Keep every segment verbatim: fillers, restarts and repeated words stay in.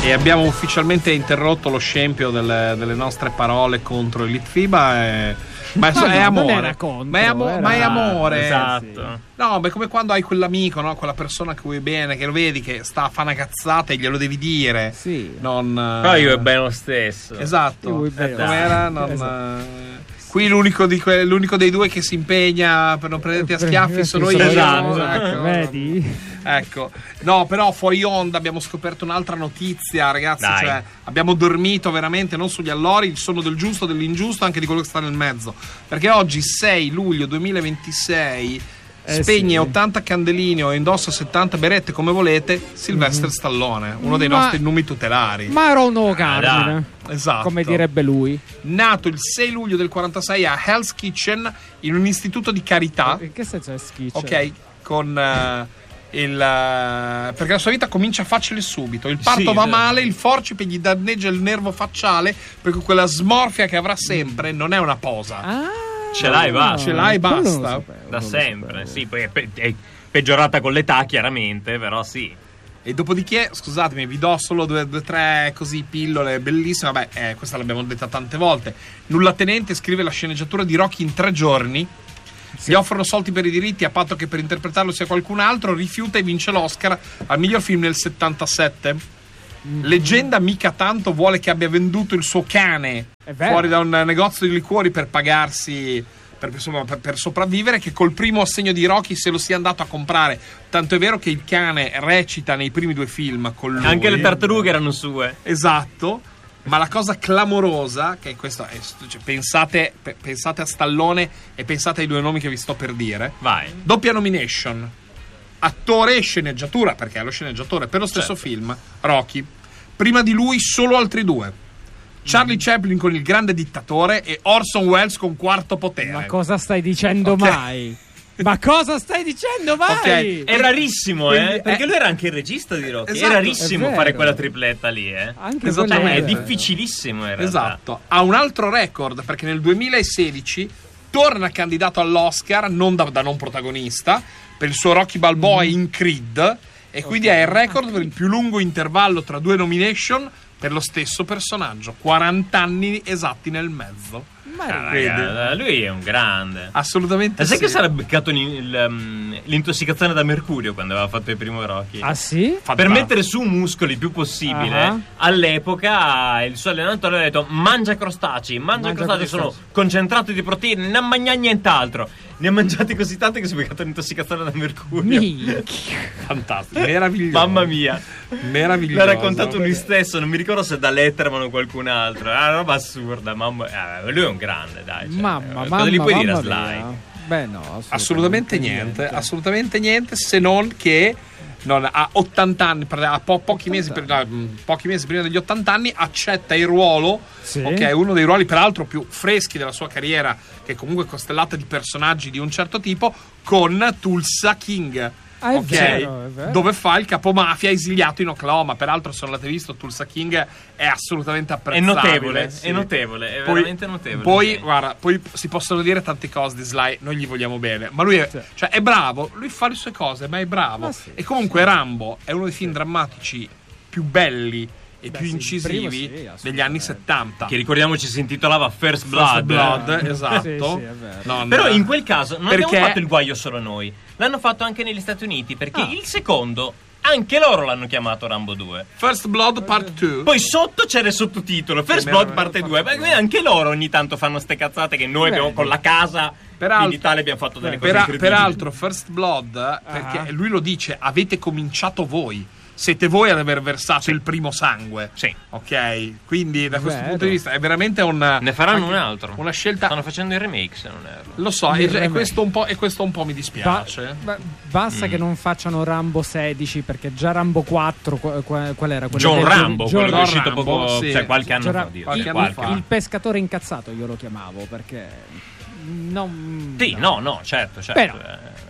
E abbiamo ufficialmente interrotto lo scempio delle, delle nostre parole contro il Litfiba. E... Ma, ma è no, amore. non era contro, ma, è amo- era... ma è amore. Esatto. No, ma è come quando hai quell'amico, no? Quella persona che vuoi bene, che lo vedi che sta a fare una cazzata e glielo devi dire. Sì. Non. Però io è bene lo stesso. Esatto. Io è Eh, com'era? Non. Esatto. Qui l'unico, di que- l'unico dei due che si impegna per non prenderti a schiaffi sono io. Esatto. Ecco. Vedi? Ecco, no, però fuori onda abbiamo scoperto un'altra notizia, ragazzi. Dai. Cioè, abbiamo dormito veramente non sugli allori, il sonno del giusto, dell'ingiusto, anche di quello che sta nel mezzo. Perché oggi, sei luglio duemilaventisei, Eh spegne sì. ottanta candeline o indossa settanta berette come volete Sylvester Stallone, uno dei Ma- nostri numi tutelari. Ma era un nuovo Carmine, Esatto. come direbbe lui. Nato il sei luglio del quarantasei a Hell's Kitchen, in un istituto di carità. In che senso è schiccio? Ok, con eh, il eh, perché la sua vita comincia facile subito. Il parto Sì, va sì. male, il forcipe gli danneggia il nervo facciale, perché quella smorfia che avrà sempre non è una posa. Ah, Ce l'hai, basta. Ce l'hai, quello non lo basta. sapevo, Da non lo sempre, sapevo. sì, poi è, pe- è peggiorata con l'età chiaramente, però sì. E dopodiché, scusatemi, vi do solo due o tre così pillole bellissime. Vabbè, eh, questa l'abbiamo detta tante volte. Nulla tenente scrive la sceneggiatura di Rocky in tre giorni. Gli offrono soldi per i diritti a patto che per interpretarlo sia qualcun altro. Rifiuta e vince l'Oscar al miglior film nel settantasette. Leggenda mica tanto vuole che abbia venduto il suo cane È vero. fuori da un negozio di liquori per pagarsi, per, insomma, per, per sopravvivere, che col primo assegno di Rocky se lo sia andato a comprare. Tanto è vero che il cane recita nei primi due film con lui. Anche le tartarughe erano sue. Esatto. Ma la cosa clamorosa, che questo è, cioè, pensate, pe- pensate a Stallone e pensate ai due nomi che vi sto per dire. Vai. Doppia nomination, attore e sceneggiatura, perché è lo sceneggiatore per lo stesso Certo. film, Rocky. Prima di lui solo altri due: Charlie Chaplin con Il grande dittatore e Orson Welles con Quarto potere. Ma cosa stai dicendo Ok. mai? Ma cosa stai dicendo mai? Ok. È rarissimo, Quindi- eh? Perché eh. lui era anche il regista di Rocky. Esatto, è rarissimo è vero. fare quella tripletta lì, eh? Anche Esattamente. quello È vero. difficilissimo in realtà. Esatto. Ha un altro record, perché nel duemilasedici torna candidato all'Oscar, non da, da non protagonista, per il suo Rocky Balboa in Creed, e quindi ha il record per il più lungo intervallo tra due nomination per lo stesso personaggio. quaranta anni esatti nel mezzo. Ma Ah, Vedi? raga, lui è un grande. Assolutamente Ma sai sì. che sarà beccato in- il, um, l'intossicazione da mercurio quando aveva fatto il primo Rocky? Ah sì? Fa- Per mettere su muscoli il più possibile, Ah. all'epoca il suo allenatore aveva detto: mangia crostacei, mangia, Mangia crostacei, crostacei. sono concentrati di proteine, non mangia nient'altro. Ne ha mangiati così tanti che si è beccato l'intossicazione da mercurio. Minchia. Fantastico, meraviglioso. Mamma mia, Meraviglioso. l'ha raccontato lui stesso. Non mi ricordo se da Letterman o qualcun altro. È una roba assurda. Mamma, eh, lui è un grande, dai. Cioè, Mamma, cosa mamma, gli puoi dire a mamma Sly? mia. Beh no, assolutamente, Assolutamente niente, assolutamente niente, se non che non, a ottanta anni, per- a po- pochi, mesi, per- no, mh, pochi mesi prima degli ottanta anni, accetta il ruolo, Sì. ok, uno dei ruoli peraltro più freschi della sua carriera, che comunque è costellata di personaggi di un certo tipo, con Tulsa King. Ah, è ok, vero, è vero. dove fa il capomafia esiliato in Oklahoma. Peraltro, se non l'avete visto, Tulsa King è assolutamente È apprezzabile. notevole, sì. è notevole, è Poi- veramente notevole. Poi, sì. guarda, poi si possono dire tante cose di Sly, noi gli vogliamo bene, ma lui è, Sì. cioè, è bravo, lui fa le sue cose, ma è bravo. Ma sì, e comunque Rambo è uno dei film drammatici più belli e Beh, più sì, il incisivi primo sì, degli assolutamente. anni settanta. Che ricordiamoci si intitolava First First Blood. Blood, Sì, esatto. sì, è vero. Non- Però in quel caso non Perché- abbiamo fatto il guaio solo noi. L'hanno fatto anche negli Stati Uniti, perché Ah. il secondo, anche loro l'hanno chiamato Rambo due. First Blood Part due. Poi sotto c'era il sottotitolo First Che Blood meraviglia, parte due. parte Ma due. anche loro ogni tanto fanno ste cazzate che noi abbiamo Vedi. con la casa. Peraltro- in Italia abbiamo fatto delle cose Pera- incredibili. peraltro, First Blood, perché Ah. lui lo dice, avete cominciato voi. Siete voi ad aver versato il primo sangue. Sì. Ok, quindi da questo Vero. punto di vista è veramente un. Ne faranno anche un altro. Una scelta. Stanno facendo il remake, se non erro. Lo so, Il e, e remake. questo un po', e questo un po' mi Ba- dispiace. ba- basta che non facciano Rambo sedici, perché già Rambo quattro qua- qua- qual era quello John del- Rambo, John quello che è Rambo, uscito poco, sì. cioè qualche anno John fa. Ra- Dio, qualche sì, anno qualche fa. anno. il pescatore incazzato io lo chiamavo, perché non Sì, no, no, certo, certo. Però- eh, dai.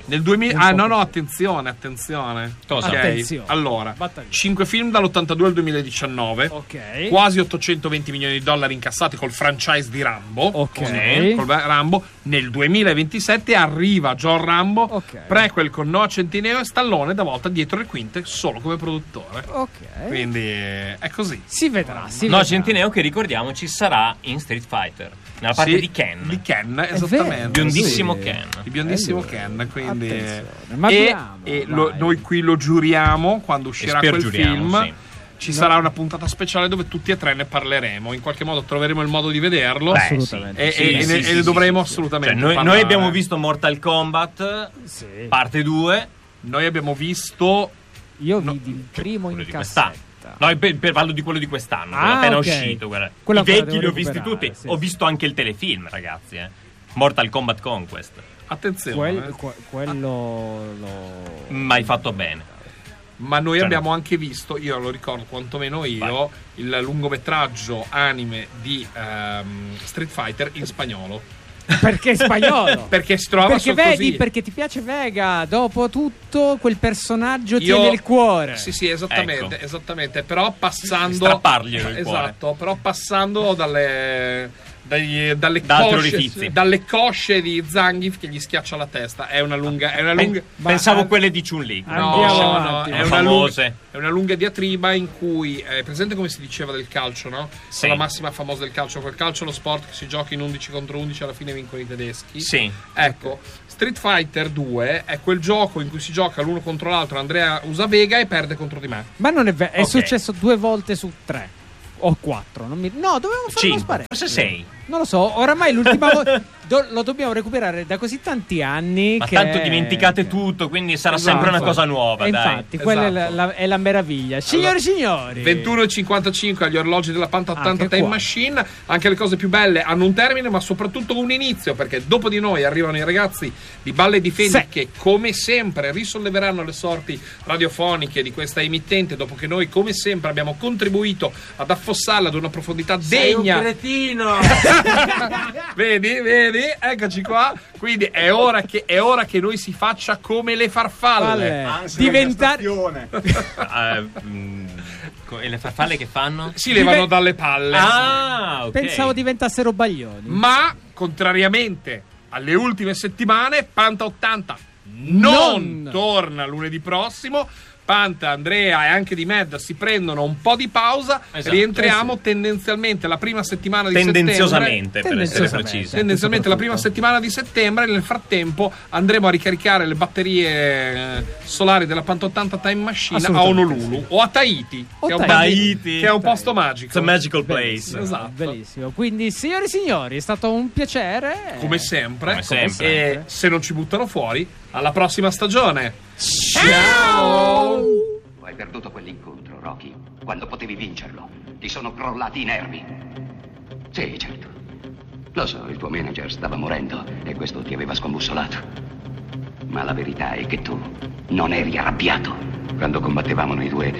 Nel duemila Un Ah po' no no, così. attenzione, attenzione. Cosa? Ok, Attenzione. allora, Battaglia. cinque film dall'ottantadue al duemiladiciannove. Ok. Quasi ottocentoventi milioni di dollari incassati col franchise di Rambo. Ok. Sì, col Rambo. Nel duemilaventisette arriva John Rambo, Ok. prequel con Noah Centineo e Stallone, da volta dietro le quinte solo come produttore. Ok. Quindi eh, è così. Si vedrà, si No, vedrà. Centineo che ricordiamoci sarà in Street Fighter, nella parte Sì, di Ken. Di Ken, vero, esattamente. Biondissimo sì. Ken. Il biondissimo Allora, Ken, quindi attenzione, ma e, abbiamo, e vai. lo- noi qui lo giuriamo quando uscirà E quel spergiuriamo, film. sì. Ci sarà una puntata speciale dove tutti e tre ne parleremo. In qualche modo troveremo il modo di vederlo. Beh, Assolutamente. E, sì, e- e sì, ne, sì, e ne sì, dovremo sì, sì. assolutamente Cioè, noi, parlare. noi abbiamo visto Mortal Kombat Sì. parte due. Noi abbiamo visto. Io No, vidi il primo quello in di cassetta. quest'anno. No, per, per- parlo di quello di quest'anno, Ah, quello appena ok. uscito. Guarda. Quello I ancora vecchi devo li ho visti recuperare, tutti. sì, Ho sì. visto anche il telefilm, ragazzi. Eh. Mortal Kombat Conquest. Attenzione. Quel- que- quello lo... Mai fatto bene. Ma noi Cioè, abbiamo anche visto, io lo ricordo quantomeno io, Vai. il lungometraggio anime di ehm, Street Fighter in spagnolo. Perché è spagnolo? Perché si trova Perché solo vedi, così. perché ti piace Vega. Dopo tutto, quel personaggio Io- tiene il cuore. Sì, sì, esattamente, Ecco. esattamente. Però passando. Strapparglielo il cuore. Esatto, però passando dalle. dai- dalle, Da altri cosce, orifizi. dalle cosce di Zangief che gli schiaccia la testa. È una lunga. È una lunga. Ma- Pensavo ah, quelle di Chun-Li. No, Andiamo no, avanti. è Le una, lunga, famose. è una lunga diatriba in cui è presente come si diceva del calcio, no? Sì. La massima famosa del calcio, quel calcio è lo sport che si gioca in undici contro undici, alla fine vincono i tedeschi. Sì. Ecco, Street Fighter due è quel gioco in cui si gioca l'uno contro l'altro, Andrea usa Vega e perde contro di me. Ma non è vero, è Ok. successo due volte su tre. O quattro, non mi... No, dovevamo fare uno Cinque, spareggio. forse sei. Non lo so, oramai l'ultima volta do- lo dobbiamo recuperare da così tanti anni Ma che... tanto dimenticate che- tutto, quindi sarà Esatto. sempre una cosa nuova, E dai. infatti, quella è, la, Esatto. la- è la meraviglia. Signori e signori, ventuno e cinquantacinque agli orologi della Panta ottanta Anche Time qua. Machine. Anche le cose più belle hanno un termine, ma soprattutto un inizio, perché dopo di noi arrivano i ragazzi di Balle di Fendi Sì. che, come sempre, risolleveranno le sorti radiofoniche di questa emittente, dopo che noi, come sempre, abbiamo contribuito ad affossarla ad una profondità degna. cretino! Vedi, vedi, eccoci qua. Quindi è ora che, è ora che noi si faccia come le farfalle. Valle, Ansia diventare... Ah, mm, co- e le farfalle che fanno? Si levano Dive- dalle palle. Ah, ok. Pensavo diventassero baglioni. Ma, contrariamente alle ultime settimane, Panta ottanta non, Non. torna lunedì prossimo. Panta, Andrea e anche di Med si prendono un po' di pausa. Esatto. Rientriamo Eh sì. tendenzialmente la prima settimana di Tendenziosamente, per essere Tendenziosamente. precisi. Tendenzialmente la prima Soprattutto. settimana di settembre. Nel frattempo andremo a ricaricare le batterie eh, solari della Panta ottanta Time Machine a Assolutamente Honolulu o a Tahiti, O che, è un Tahiti. posto- che è un posto magico. It's a magical place. Bellissimo, Esatto. bellissimo. Quindi, signori e signori, è stato un piacere. Come sempre. Come sempre. E se non ci buttano fuori, alla prossima stagione. Ciao! Hai perduto quell'incontro, Rocky, quando potevi vincerlo. Ti sono crollati i nervi. Sì, certo. Lo so, il tuo manager stava morendo e questo ti aveva scombussolato. Ma la verità è che tu non eri arrabbiato. Quando combattevamo noi due,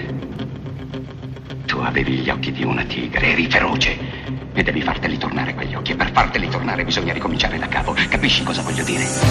tu avevi gli occhi di una tigre, eri feroce. E devi farteli tornare quegli occhi. E per farteli tornare bisogna ricominciare da capo. Capisci cosa voglio dire?